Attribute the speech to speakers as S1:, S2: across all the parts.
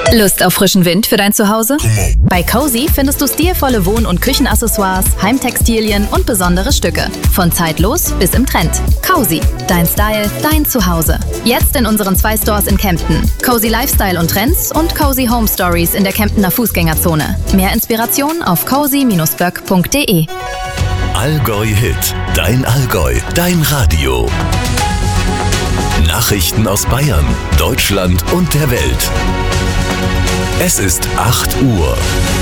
S1: Lust auf frischen Wind für dein Zuhause? Bei Cozy findest du stilvolle Wohn- und Küchenaccessoires, Heimtextilien und besondere Stücke. Von zeitlos bis im Trend. Cozy, dein Style, dein Zuhause. Jetzt in unseren 2 Stores in Kempten. Cozy Lifestyle und Trends und Cozy Home Stories in der Kemptener Fußgängerzone. Mehr Inspiration auf cozy-böck.de.
S2: Allgäu Hit, dein Allgäu, dein Radio. Nachrichten aus Bayern, Deutschland und der Welt. Es ist 8 Uhr.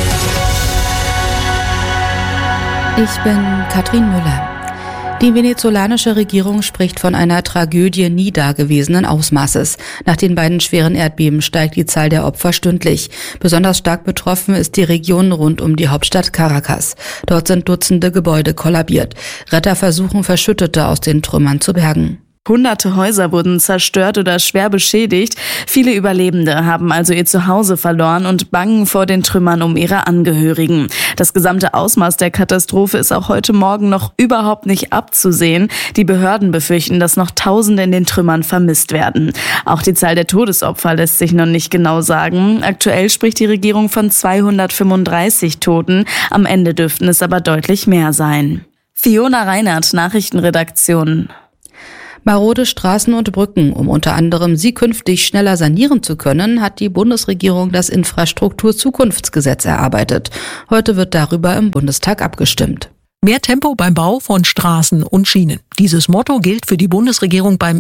S3: Ich bin Katrin Müller. Die venezolanische Regierung spricht von einer Tragödie nie dagewesenen Ausmaßes. Nach den beiden schweren Erdbeben steigt die Zahl der Opfer stündlich. Besonders stark betroffen ist die Region rund um die Hauptstadt Caracas. Dort sind Dutzende Gebäude kollabiert. Retter versuchen, Verschüttete aus den Trümmern zu bergen.
S4: Hunderte Häuser wurden zerstört oder schwer beschädigt. Viele Überlebende haben also ihr Zuhause verloren und bangen vor den Trümmern um ihre Angehörigen. Das gesamte Ausmaß der Katastrophe ist auch heute Morgen noch überhaupt nicht abzusehen. Die Behörden befürchten, dass noch Tausende in den Trümmern vermisst werden. Auch die Zahl der Todesopfer lässt sich noch nicht genau sagen. Aktuell spricht die Regierung von 235 Toten. Am Ende dürften es aber deutlich mehr sein. Fiona Reinhardt, Nachrichtenredaktion.
S3: Marode Straßen und Brücken, um unter anderem sie künftig schneller sanieren zu können, hat die Bundesregierung das Infrastrukturzukunftsgesetz erarbeitet. Heute wird darüber im Bundestag abgestimmt.
S5: Mehr Tempo beim Bau von Straßen und Schienen. Dieses Motto gilt für die Bundesregierung beim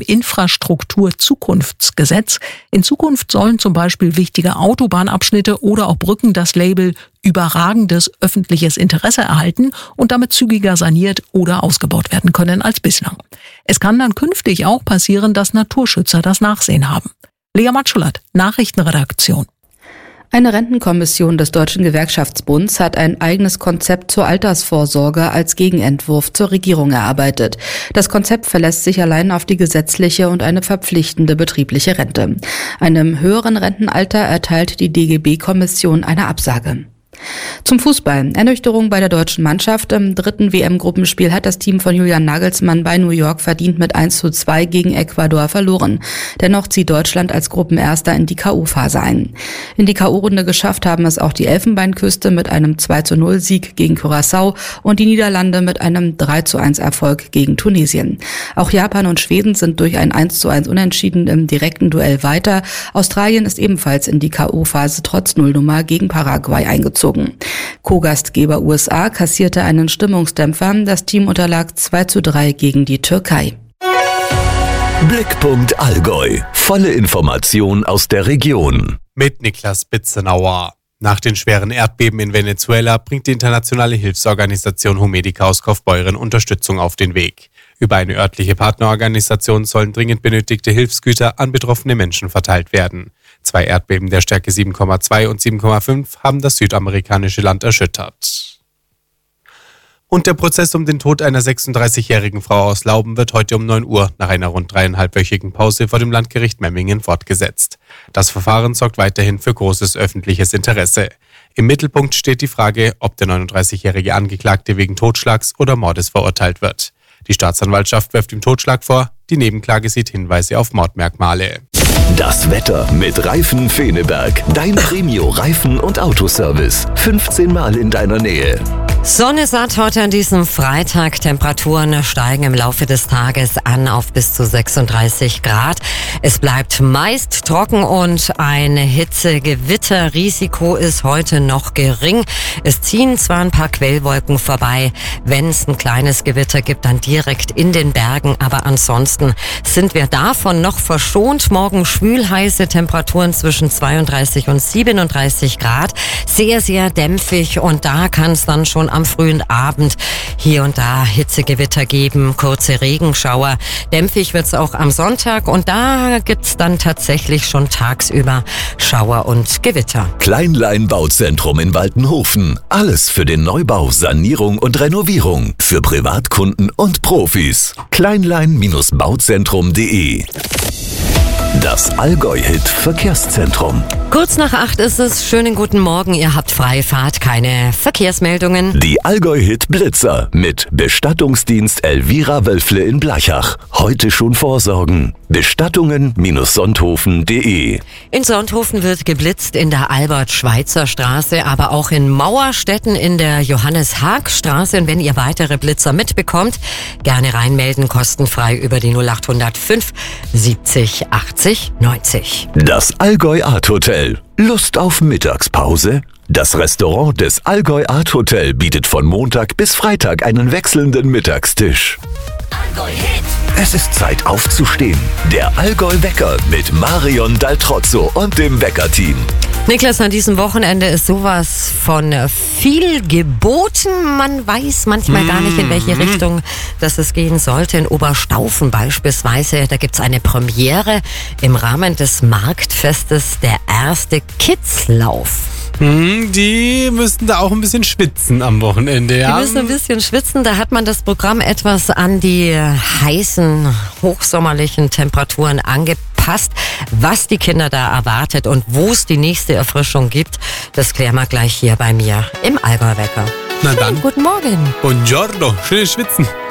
S5: Infrastrukturzukunftsgesetz. In Zukunft sollen zum Beispiel wichtige Autobahnabschnitte oder auch Brücken das Label überragendes öffentliches Interesse erhalten und damit zügiger saniert oder ausgebaut werden können als bislang. Es kann dann künftig auch passieren, dass Naturschützer das Nachsehen haben. Lea Matschulat, Nachrichtenredaktion.
S3: Eine Rentenkommission des Deutschen Gewerkschaftsbunds hat ein eigenes Konzept zur Altersvorsorge als Gegenentwurf zur Regierung erarbeitet. Das Konzept verlässt sich allein auf die gesetzliche und eine verpflichtende betriebliche Rente. Einem höheren Rentenalter erteilt die DGB-Kommission eine Absage. Zum Fußball. Ernüchterung bei der deutschen Mannschaft. Im 3. WM-Gruppenspiel hat das Team von Julian Nagelsmann bei New York verdient mit 1:2 gegen Ecuador verloren. Dennoch zieht Deutschland als Gruppenerster in die K.O.-Phase ein. In die K.O.-Runde geschafft haben es auch die Elfenbeinküste mit einem 2:0-Sieg gegen Curaçao und die Niederlande mit einem 3:1-Erfolg gegen Tunesien. Auch Japan und Schweden sind durch ein 1:1 Unentschieden im direkten Duell weiter. Australien ist ebenfalls in die K.O.-Phase trotz Nullnummer gegen Paraguay eingezogen. Co-Gastgeber USA kassierte einen Stimmungsdämpfer. Das Team unterlag 2:3 gegen die Türkei.
S2: Blickpunkt Allgäu. Volle Information aus der Region.
S6: Mit Niklas Bitzenauer. Nach den schweren Erdbeben in Venezuela bringt die internationale Hilfsorganisation Humedica aus Kaufbeuren Unterstützung auf den Weg. Über eine örtliche Partnerorganisation sollen dringend benötigte Hilfsgüter an betroffene Menschen verteilt werden. 2 Erdbeben der Stärke 7,2 und 7,5 haben das südamerikanische Land erschüttert. Und der Prozess um den Tod einer 36-jährigen Frau aus Lauben wird heute um 9 Uhr nach einer rund 3,5-wöchigen Pause vor dem Landgericht Memmingen fortgesetzt. Das Verfahren sorgt weiterhin für großes öffentliches Interesse. Im Mittelpunkt steht die Frage, ob der 39-jährige Angeklagte wegen Totschlags oder Mordes verurteilt wird. Die Staatsanwaltschaft wirft ihm Totschlag vor, die Nebenklage sieht Hinweise auf Mordmerkmale.
S2: Das Wetter mit Reifen Feneberg. Dein Premio-Reifen- und Autoservice. 15 Mal in deiner Nähe.
S7: Sonne satt heute an diesem Freitag. Temperaturen steigen im Laufe des Tages an auf bis zu 36 Grad. Es bleibt meist trocken und ein Hitzegewitterrisiko ist heute noch gering. Es ziehen zwar ein paar Quellwolken vorbei, wenn es ein kleines Gewitter gibt, dann direkt in den Bergen, aber ansonsten sind wir davon noch verschont. Morgen schwülheiße Temperaturen zwischen 32 und 37 Grad. Sehr, sehr dämpfig und da kann es dann schon am frühen Abend hier und da Hitzegewitter geben, kurze Regenschauer. Dämpfig wird es auch am Sonntag und da gibt's dann tatsächlich schon tagsüber Schauer und Gewitter.
S2: Kleinlein Bauzentrum in Waltenhofen. Alles für den Neubau, Sanierung und Renovierung. Für Privatkunden und Profis. Kleinlein-bauzentrum.de. Das Allgäu-Hit-Verkehrszentrum.
S7: Kurz nach 8 ist es. Schönen guten Morgen. Ihr habt freie Fahrt, keine Verkehrsmeldungen.
S2: Die Allgäu-Hit-Blitzer mit Bestattungsdienst Elvira Wölfle in Blachach. Heute schon vorsorgen. Bestattungen-Sonthofen.de.
S7: In Sonthofen wird geblitzt in der Albert-Schweitzer-Straße, aber auch in Mauerstetten in der Johannes-Haag-Straße. Und wenn ihr weitere Blitzer mitbekommt, gerne reinmelden, kostenfrei über die 0805 70 80 90.
S2: Das Allgäu Art Hotel. Lust auf Mittagspause? Das Restaurant des Allgäu Art Hotel bietet von Montag bis Freitag einen wechselnden Mittagstisch. Es ist Zeit aufzustehen. Der Allgäu-Wecker mit Marion Daltrozzo und dem Wecker-Team.
S7: Niklas, an diesem Wochenende ist sowas von viel geboten. Man weiß manchmal gar nicht, in welche Richtung das es gehen sollte. In Oberstaufen beispielsweise, da gibt's eine Premiere im Rahmen des Marktfestes, der erste Kidslauf.
S6: Die müssten da auch ein bisschen schwitzen am Wochenende, ja?
S7: Die müssen ein bisschen schwitzen. Da hat man das Programm etwas an die heißen, hochsommerlichen Temperaturen angepasst. Was die Kinder da erwartet und wo es die nächste Erfrischung gibt, das klären wir gleich hier bei mir im Allgäu-Wecker.
S6: Na dann.
S7: Guten Morgen.
S6: Buongiorno, schönes Schwitzen.